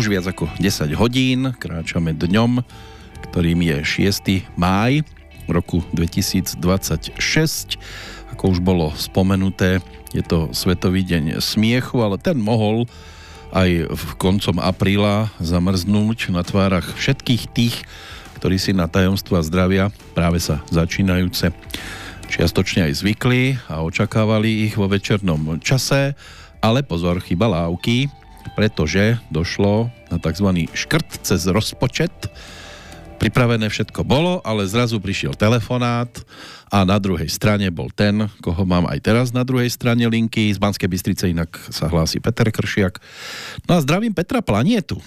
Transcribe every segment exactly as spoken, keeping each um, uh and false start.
Už viac ako desať hodín kráčame dňom, ktorým je šiesteho mája roku dvetisícdvadsaťšesť. Ako už bolo spomenuté, je to Svetový deň smiechu, ale ten mohol aj v koncom apríla zamrznúť na tvárach všetkých tých, ktorí si na tajomstvá zdravia práve sa začínajúce čiastočne aj zvykli a očakávali ich vo večernom čase. Ale pozor, chyba lávky, pretože došlo na tzv. Škrt cez rozpočet. Pripravené všetko bolo, ale zrazu prišiel telefonát a na druhej strane bol ten, koho mám aj teraz na druhej strane linky. Z Banskej Bystrice inak sa hlási Peter Kršiak. No a zdravím Petra Planietu.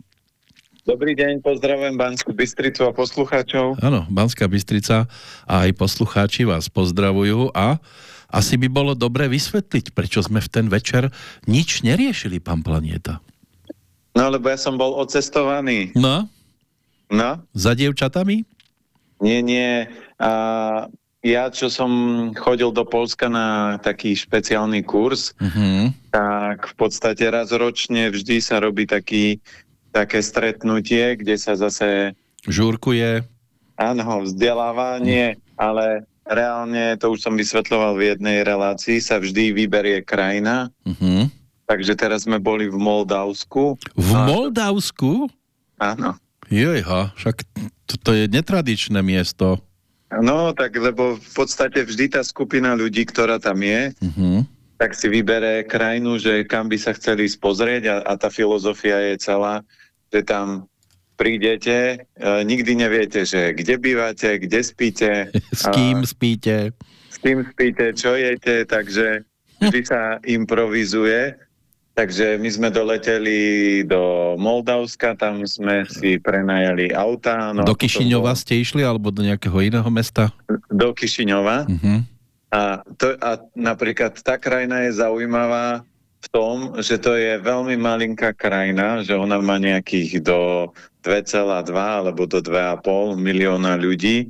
Dobrý deň, pozdravujem Banskú Bystricu a poslucháčov. Áno, Banská Bystrica a aj poslucháči vás pozdravujú a asi by bolo dobre vysvetliť, prečo sme v ten večer nič neriešili, pán Planieta. No, lebo ja som bol odcestovaný. No? No? Za dievčatami? Nie, nie. A ja, čo som chodil do Poľska na taký špeciálny kurz, uh-huh. tak v podstate raz ročne vždy sa robí taký, také stretnutie, kde sa zase... Žúrkuje. Áno, vzdelávanie, uh-huh. ale... Reálne, to už som vysvetľoval v jednej relácii, sa vždy vyberie krajina. Uh-huh. Takže teraz sme boli v Moldavsku. V a... Moldavsku? Áno. Jojha, však to, to je netradičné miesto. No, tak lebo v podstate vždy tá skupina ľudí, ktorá tam je, uh-huh. tak si vybere krajinu, že kam by sa chceli pozrieť a, a tá filozofia je celá, že tam prídete, e, nikdy neviete, že kde bývate, kde spíte. S kým a, spíte. S kým spíte, čo jete, takže vždy sa improvizuje. Takže my sme doleteli do Moldavska, tam sme si prenajali auta. No do Kišiňova bol... ste išli, alebo do nejakého iného mesta? Do Kišiňova. Uh-huh. A, to, a napríklad tá krajina je zaujímavá v tom, že to je veľmi malinká krajina, že ona má nejakých do dva celé dva alebo do dva a pol milióna ľudí,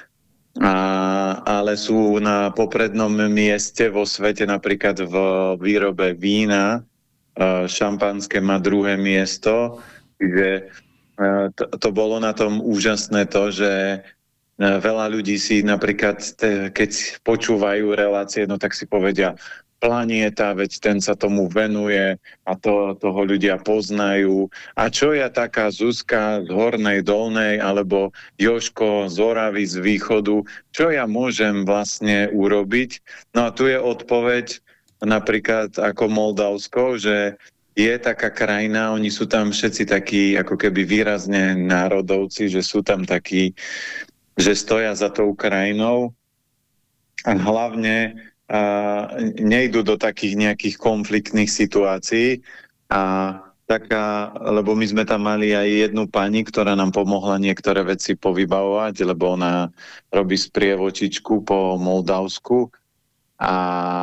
a, ale sú na poprednom mieste vo svete, napríklad v výrobe vína. Šampanské má druhé miesto, čiže to, to bolo na tom úžasné to, že veľa ľudí si napríklad, keď počúvajú relácie, no tak si povedia, Planieta, veď ten sa tomu venuje a to, toho ľudia poznajú. A čo ja taká Zuzka z Hornej Dolnej alebo Jožko z Oravy z Východu, čo ja môžem vlastne urobiť? No a tu je odpoveď napríklad ako Moldavsko, že je taká krajina, oni sú tam všetci takí ako keby výrazne národovci, že sú tam takí, že stoja za tou krajinou a hlavne a nejdu do takých nejakých konfliktných situácií a taká, lebo my sme tam mali aj jednu pani, ktorá nám pomohla niektoré veci povybavovať, lebo ona robí sprievočičku po Moldavsku a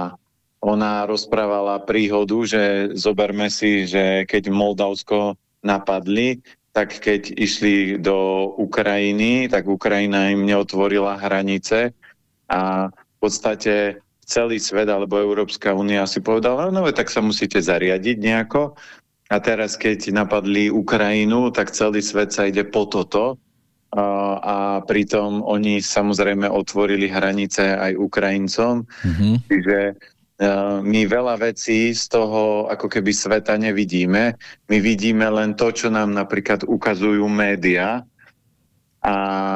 ona rozprávala príhodu, že zoberme si, že keď Moldavsko napadli, tak keď išli do Ukrajiny, tak Ukrajina im neotvorila hranice a v podstate celý svet alebo Európska únia si povedala, no tak sa musíte zariadiť nejako. A teraz, keď napadli Ukrajinu, tak celý svet sa ide po toto. A, a pritom oni samozrejme otvorili hranice aj Ukrajincom. Mm-hmm. Čiže uh, my veľa vecí z toho ako keby sveta nevidíme. My vidíme len to, čo nám napríklad ukazujú médiá. A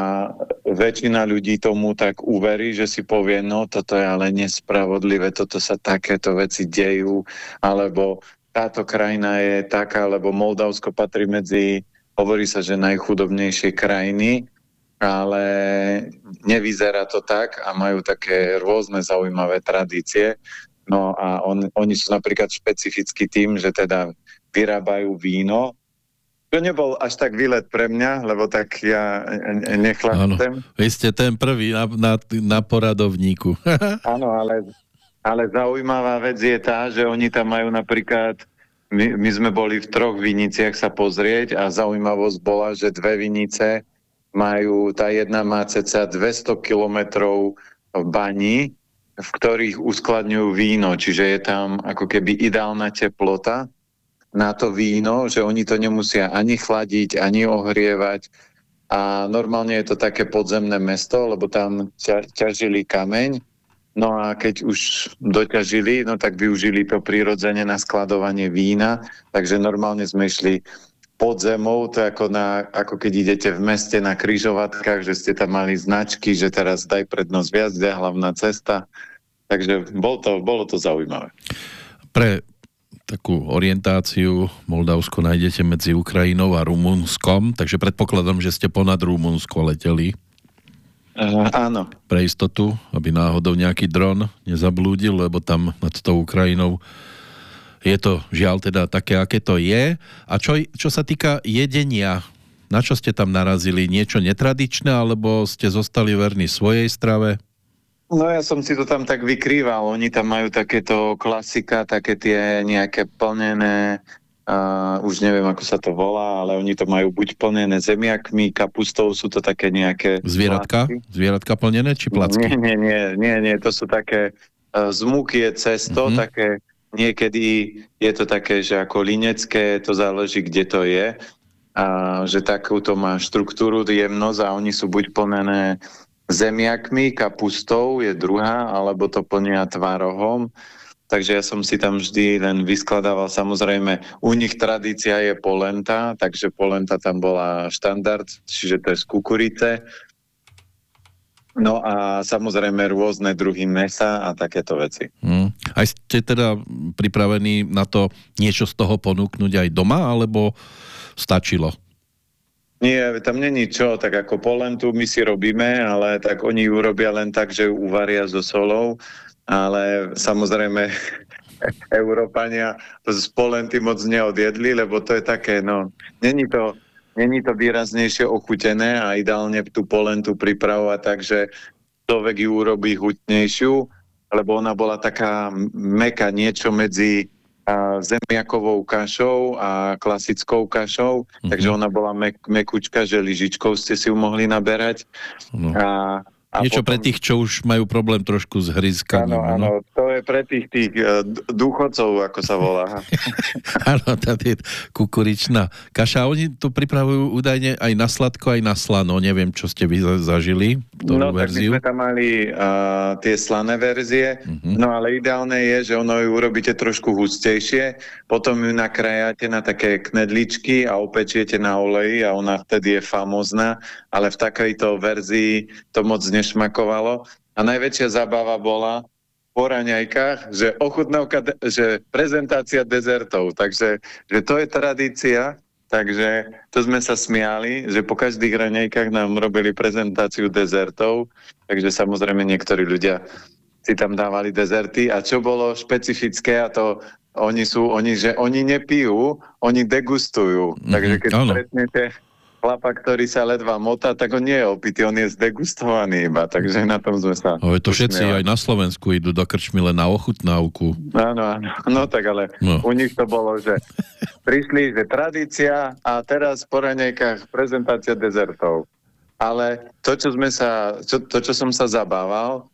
väčšina ľudí tomu tak uverí, že si povie, no toto je ale nespravodlivé, toto sa takéto veci dejú, alebo táto krajina je taká, lebo Moldavsko patrí medzi, hovorí sa, že najchudobnejšie krajiny, ale nevyzerá to tak a majú také rôzne zaujímavé tradície. No a on, oni sú napríklad špecificky tým, že teda vyrábajú víno. To nebol až tak výlet pre mňa, lebo tak ja nechlapcem. Áno, vy ste ten prvý na, na, na poradovníku. Áno, ale, ale zaujímavá vec je tá, že oni tam majú napríklad, my, my sme boli v troch viniciach sa pozrieť a zaujímavosť bola, že dve vinice majú, tá jedna má cca dvesto kilometrov baní, v ktorých uskladňujú víno, čiže je tam ako keby ideálna teplota. na to víno, že oni to nemusia ani chladiť, ani ohrievať. A normálne je to také podzemné mesto, lebo tam ťa, ťažili kameň. No a keď už doťažili, no tak využili to prirodzene na skladovanie vína. Takže normálne sme išli pod zemou, to je ako, na, ako keď idete v meste na križovatkách, že ste tam mali značky, že teraz daj prednosť viac, daj hlavná cesta. Takže bol to, bolo to zaujímavé. Pre takú orientáciu Moldavsko nájdete medzi Ukrajinou a Rumunskom, takže predpokladám, že ste ponad Rumunsko leteli. Uh, áno. Pre istotu, aby náhodou nejaký dron nezablúdil, lebo tam nad tou Ukrajinou je to žiaľ teda také, aké to je. A čo, čo sa týka jedenia, na čo ste tam narazili? Niečo netradičné, alebo ste zostali verní svojej strave? No ja som si to tam tak vykrýval. Oni tam majú takéto klasika, také tie nejaké plnené, uh, už neviem, ako sa to volá, ale oni to majú buď plnené zemiakmi, kapustou, sú to také nejaké... Zvieratka? Placky. Zvieratka plnené, či placky? Nie, nie, nie, nie, nie. To sú také, uh, z múky je cesto, mm-hmm. také, niekedy je to také, že ako linecké, to záleží, kde to je, a že takúto má štruktúru, jemnosť a oni sú buď plnené zemiakmi, kapustou je druhá, alebo to plnia tvárohom. Takže ja som si tam vždy len vyskladával, samozrejme, u nich tradícia je polenta, takže polenta tam bola štandard, čiže to je z kukurice. No a samozrejme rôzne druhy mäsa a takéto veci. Hmm. Aj ste teda pripravení na to niečo z toho ponúknuť aj doma, alebo stačilo? Nie, tam není čo, tak ako polentu my si robíme, ale tak oni ju robia len tak, že ju uvaria so solou, ale samozrejme Európania z polenty moc neodjedli, lebo to je také, no, není to, není to výraznejšie ochutené a ideálne tú polentu pripravovať, takže človek ju urobí chutnejšiu, lebo ona bola taká mäkká, niečo medzi a zemiakovou kašou a klasickou kašou, mm-hmm. takže ona bola mek- mekučka, že lyžičkou ste si ju mohli naberať. No. A, a niečo potom... pre tých, čo už majú problém trošku s hryzkaním. Áno, áno, to je pre tých, tých uh, dôchodcov, ako sa volá. Áno, tá je kukuričná kaša. Oni tu pripravujú údajne aj na sladko, aj na slano. Neviem, čo ste vy zažili, ktorú no, verziu. No, tak my sme tam mali uh, tie slané verzie, uh-huh. no ale ideálne je, že ono ju urobíte trošku hustejšie, potom ju nakrájate na také knedličky a opečiete na oleji a ona vtedy je famózna, ale v takejto verzii to moc nešmakovalo. A najväčšia zábava bola po raňajkách, že ochutnávka, že prezentácia dezertov, takže že to je tradícia. Takže to sme sa smiali, že po každých raňajkách nám robili prezentáciu dezertov, takže samozrejme niektorí ľudia si tam dávali dezerty a čo bolo špecifické a to oni sú, oni, že oni nepijú, oni degustujú. Mm-hmm, takže keď stretnete chlapa, ktorý sa ledva motá, tak on nie je opitý, on je zdegustovaný iba, takže na tom sme sa... Ale to všetci aj na Slovensku idú do krčmy len na ochutnávku. Áno, áno, no tak ale no. U nich to bolo, že prišli, že tradícia a teraz po raňajkách prezentácia dezertov. Ale to, čo sme sa, čo, to, čo som sa zabával,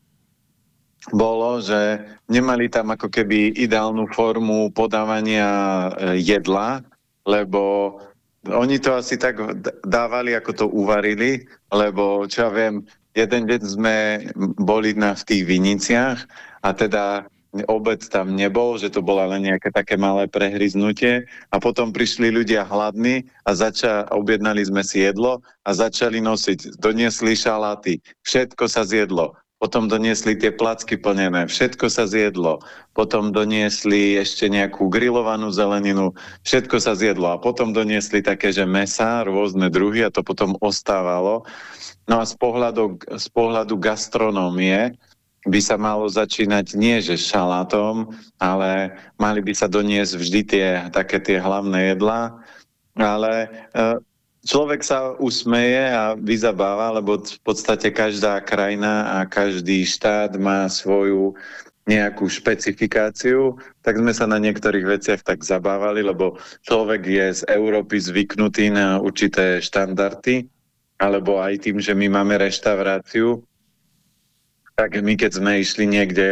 bolo, že nemali tam ako keby ideálnu formu podávania jedla, lebo oni to asi tak dávali, ako to uvarili, lebo čo ja viem, jeden deň sme boli na, v tých Viniciach a teda obed tam nebol, že to bolo len nejaké také malé prehryznutie a potom prišli ľudia hladní a zača, objednali sme si jedlo a začali nosiť, doniesli šaláty, všetko sa zjedlo. Potom doniesli tie placky plnené, všetko sa zjedlo. Potom doniesli ešte nejakú grillovanú zeleninu, všetko sa zjedlo. A potom doniesli také, že mäsa, rôzne druhy a to potom ostávalo. No a z pohľadu, z pohľadu gastronómie by sa malo začínať nie že šalátom, ale mali by sa doniesť vždy tie také tie hlavné jedlá. Ale... E, Človek sa usmeje a vyzabáva, lebo v podstate každá krajina a každý štát má svoju nejakú špecifikáciu, tak sme sa na niektorých veciach tak zabávali, lebo človek je z Európy zvyknutý na určité štandardy, alebo aj tým, že my máme reštauráciu, tak my keď sme išli niekde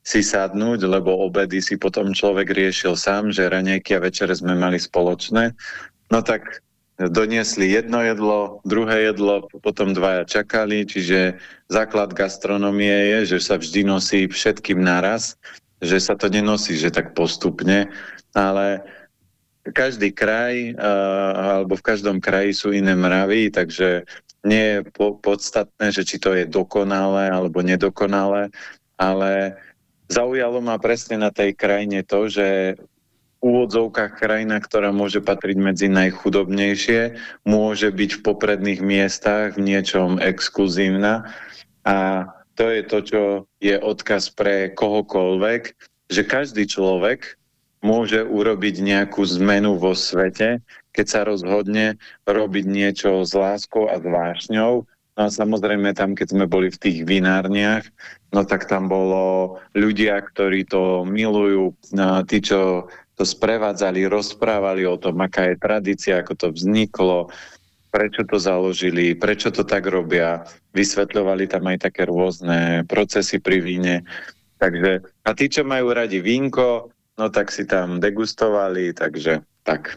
si sadnúť, lebo obedy si potom človek riešil sám, že raňajky a večere sme mali spoločné. No tak doniesli jedno jedlo, druhé jedlo, potom dvaja čakali, čiže základ gastronómie je, že sa vždy nosí všetkým naraz, že sa to nenosí, že tak postupne, ale každý kraj, alebo v každom kraji sú iné mravy, takže nie je po- podstatné, že či to je dokonalé alebo nedokonalé, ale zaujalo ma presne na tej krajine to, že v úvodzovkách krajina, ktorá môže patriť medzi najchudobnejšie, môže byť v popredných miestach v niečom exkluzívna. A to je to, čo je odkaz pre kohokoľvek, že každý človek môže urobiť nejakú zmenu vo svete, keď sa rozhodne robiť niečo s láskou a s vášňou. No a samozrejme tam, keď sme boli v tých vinárniach, no tak tam bolo ľudia, ktorí to milujú, no, tí, čo to sprevádzali, rozprávali o tom, aká je tradícia, ako to vzniklo, prečo to založili, prečo to tak robia. Vysvetľovali tam aj také rôzne procesy pri víne. Takže, a tí, čo majú radi vínko, no tak si tam degustovali, takže tak.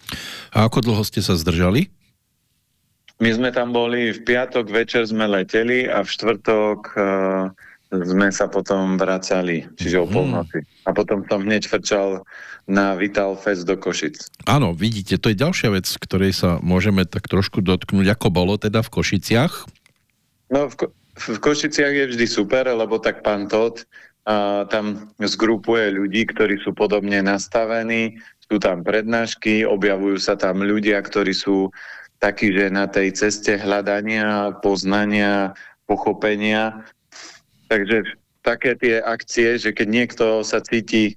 A ako dlho ste sa zdržali? My sme tam boli, v piatok večer sme leteli a v štvrtok uh, sme sa potom vracali, čiže o polnoci. A potom som hneď frčal na Vital Fest do Košic. Áno, vidíte, to je ďalšia vec, ktorej sa môžeme tak trošku dotknúť, ako bolo teda v Košiciach. No v, Ko- v Košiciach je vždy super, lebo tak pán Todt uh, tam zgrupuje ľudí, ktorí sú podobne nastavení, sú tam prednášky, objavujú sa tam ľudia, ktorí sú takí, že na tej ceste hľadania, poznania, pochopenia. Takže také tie akcie, že keď niekto sa cíti,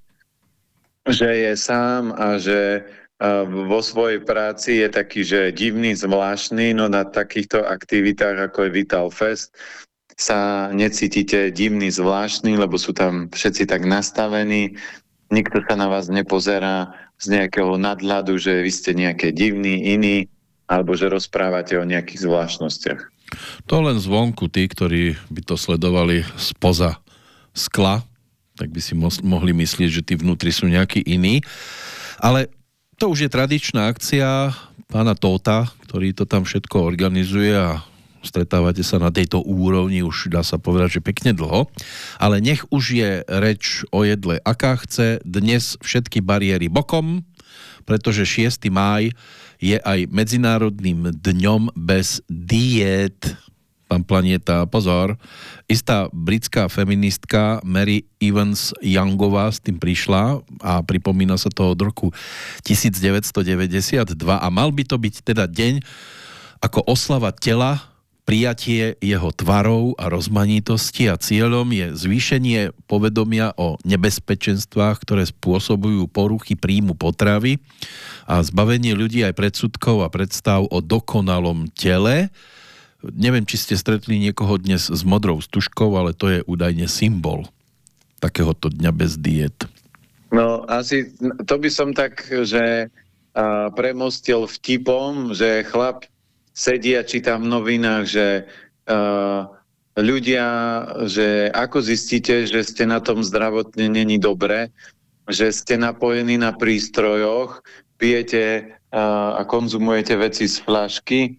že je sám a že uh, vo svojej práci je taký, že divný, zvláštny, no na takýchto aktivitách, ako je Vital Fest, sa necítite divný, zvláštny, lebo sú tam všetci tak nastavení, nikto sa na vás nepozerá z nejakého nadhľadu, že vy ste nejaké divný, iný, alebo že rozprávate o nejakých zvláštnostiach. To len zvonku tí, ktorí by to sledovali spoza skla, tak by si mo- mohli myslieť, že tí vnútri sú nejakí iní. Ale to už je tradičná akcia pána Tóta, ktorý to tam všetko organizuje a stretávate sa na tejto úrovni už dá sa povedať, že pekne dlho. Ale nech už je reč o jedle aká chce, dnes všetky bariéry bokom, pretože šiesteho mája je aj Medzinárodným dňom bez diét. Pán Planieta, pozor, istá britská feministka Mary Evans Youngová s tým prišla a pripomína sa to od roku devätnásťstodeväťdesiatdva a mal by to byť teda deň ako oslava tela, prijatie jeho tvarov a rozmanitosti a cieľom je zvýšenie povedomia o nebezpečenstvách, ktoré spôsobujú poruchy príjmu potravy a zbavenie ľudí aj predsudkov a predstav o dokonalom tele. Neviem, či ste stretli niekoho dnes s modrou stužkou, ale to je údajne symbol takéhoto dňa bez diét. No asi to by som tak, že uh, premostil vtipom, že chlap sedí a číta v novinách, že uh, ľudia, že ako zistíte, že ste na tom zdravotne není dobre, že ste napojení na prístrojoch, pijete uh, a konzumujete veci z fľašky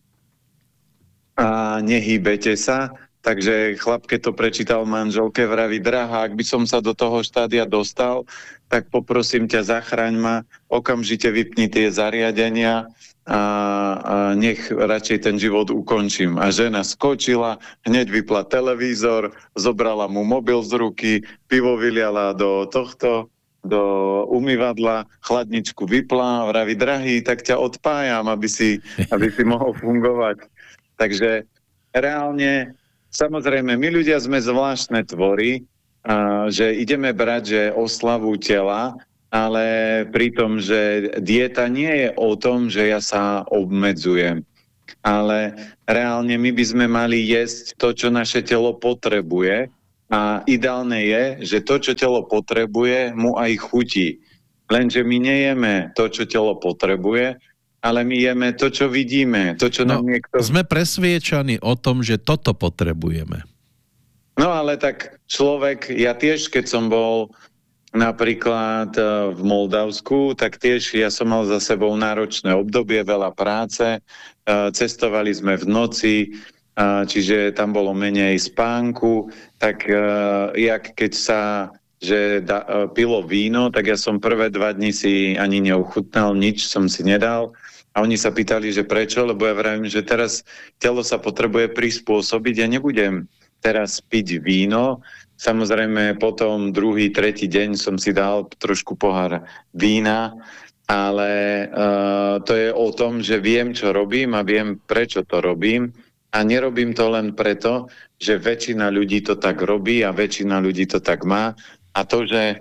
a nehýbete sa. Takže chlap, keď to prečítal manželke, vraví, drahá, ak by som sa do toho štádia dostal, tak poprosím ťa, zachraň ma, okamžite vypni tie zariadenia a, a nech radšej ten život ukončím. A žena skočila, hneď vypla televízor, zobrala mu mobil z ruky, pivo vyliala do tohto, do umývadla, chladničku vypla, vraví, drahý, tak ťa odpájam, aby si, aby si mohol fungovať. Takže reálne, samozrejme, my ľudia sme zvláštne tvory, a, že ideme brať, že oslavu tela, ale pri tom, že dieta nie je o tom, že ja sa obmedzujem. Ale reálne my by sme mali jesť to, čo naše telo potrebuje a ideálne je, že to, čo telo potrebuje, mu aj chutí. Lenže my nejeme to, čo telo potrebuje, ale my jeme to, čo vidíme. To, čo no, nám niekto... Sme presviečaní o tom, že toto potrebujeme. No ale tak človek, ja tiež, keď som bol napríklad v Moldavsku, tak tiež ja som mal za sebou náročné obdobie, veľa práce, cestovali sme v noci, čiže tam bolo menej spánku, tak jak keď sa že da, pilo víno, tak ja som prvé dva dni si ani neuchutnal, nič som si nedal. A oni sa pýtali, že prečo, lebo ja vravím, že teraz telo sa potrebuje prispôsobiť, ja nebudem teraz piť víno. Samozrejme potom druhý, tretí deň som si dal trošku pohár vína, ale uh, to je o tom, že viem, čo robím a viem, prečo to robím. A nerobím to len preto, že väčšina ľudí to tak robí a väčšina ľudí to tak má. A to, že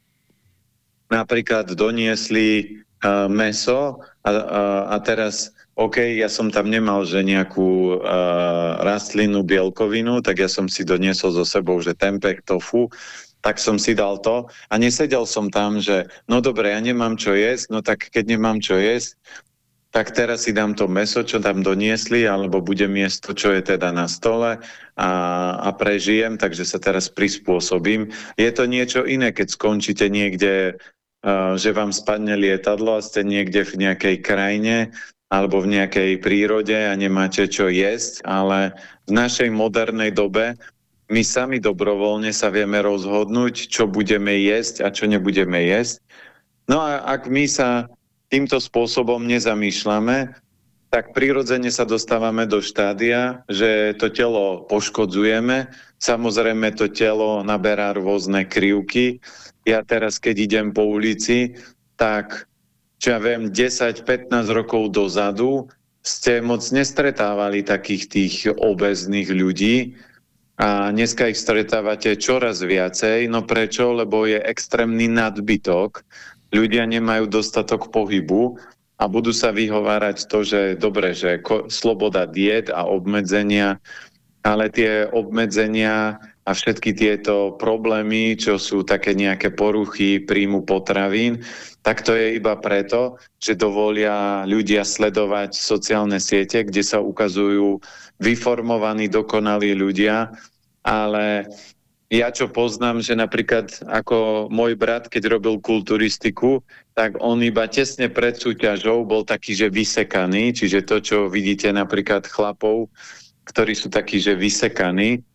napríklad doniesli uh, mäso a, a, a teraz, OK, ja som tam nemal, že nejakú uh, rastlinu, bielkovinu, tak ja som si doniesol so sebou, že tempeh, tofu, tak som si dal to a nesedel som tam, že no dobre, ja nemám čo jesť, no tak keď nemám čo jesť, tak teraz si dám to mäso, čo tam doniesli, alebo budem jesť to, čo je teda na stole a, a prežijem, takže sa teraz prispôsobím. Je to niečo iné, keď skončíte niekde, uh, že vám spadne lietadlo a ste niekde v nejakej krajine alebo v nejakej prírode a nemáte čo jesť, ale v našej modernej dobe my sami dobrovoľne sa vieme rozhodnúť, čo budeme jesť a čo nebudeme jesť. No a ak my sa týmto spôsobom nezamýšľame, tak prirodzene sa dostávame do štádia, že to telo poškodzujeme. Samozrejme to telo naberá rôzne krivky. Ja teraz, keď idem po ulici, tak čo ja viem, desať pätnásť rokov dozadu ste moc nestretávali takých tých obéznych ľudí a dneska ich stretávate čoraz viacej. No prečo? Lebo je extrémny nadbytok. Ľudia nemajú dostatok pohybu a budú sa vyhovárať to, že dobre, že ko, sloboda diét a obmedzenia, ale tie obmedzenia a všetky tieto problémy, čo sú také nejaké poruchy príjmu potravín, tak to je iba preto, že dovolia ľudia sledovať sociálne siete, kde sa ukazujú vyformovaní, dokonalí ľudia, ale ja čo poznám, že napríklad ako môj brat, keď robil kulturistiku, tak on iba tesne pred súťažou bol taký, že vysekaný, čiže to, čo vidíte napríklad chlapov, ktorí sú takí, že vysekaní,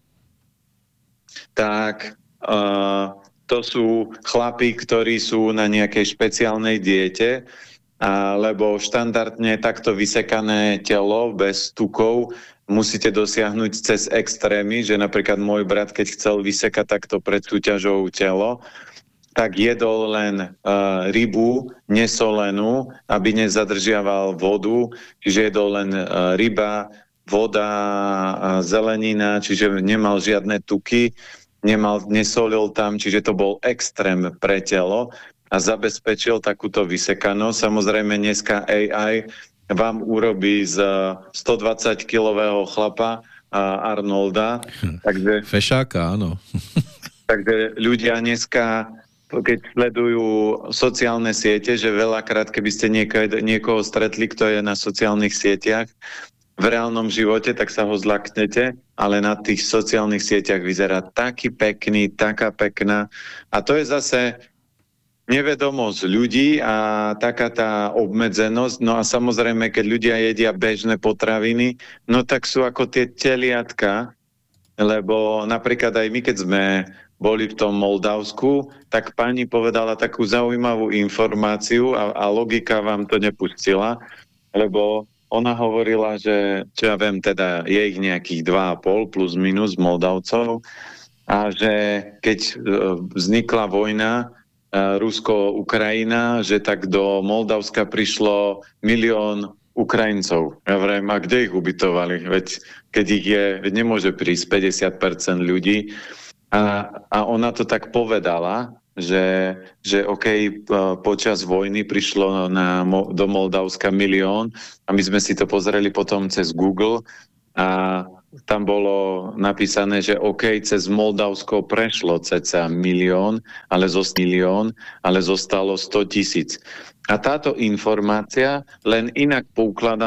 tak uh, to sú chlapi, ktorí sú na nejakej špeciálnej diete, a, lebo štandardne takto vysekané telo bez tukov musíte dosiahnuť cez extrémy, že napríklad môj brat, keď chcel vysekať takto pred súťažou telo, tak jedol len uh, rybu nesolenú, aby nezadržiaval vodu, čiže jedol len uh, ryba, voda, uh, zelenina, čiže nemal žiadne tuky, nemal, nesolil tam, čiže to bol extrém pre telo a zabezpečil takúto vysekanosť. Samozrejme dneska á í vám urobí z stodvadsaťkilového chlapa a Arnolda. Takže, Fešáka, áno. Takže ľudia dneska, keď sledujú sociálne siete, že veľakrát, keby ste nieko, niekoho stretli, kto je na sociálnych sieťach, v reálnom živote, tak sa ho zlaknete, ale na tých sociálnych sieťach vyzerá taký pekný, taká pekná. A to je zase nevedomosť ľudí a taká tá obmedzenosť. No a samozrejme, keď ľudia jedia bežné potraviny, no tak sú ako tie teliatka, lebo napríklad aj my, keď sme boli v tom Moldavsku, tak pani povedala takú zaujímavú informáciu a, a logika vám to nepustila, lebo ona hovorila, že, čo ja viem, teda je ich nejakých dva a pol plus minus Moldavcov a že keď vznikla vojna Rusko-Ukrajina, že tak do Moldavska prišlo milión Ukrajincov. Ja vrajím, a kde ich ubytovali? Veď keď ich je, veď nemôže prísť päťdesiat percent ľudí. A, a ona to tak povedala, že, že OK, počas vojny prišlo na, do Moldavska milión a my sme si to pozreli potom cez Google a tam bolo napísané, že OK, cez Moldavsko prešlo cca milión, ale zo milión, ale zostalo sto tisíc. A táto informácia len inak poukladá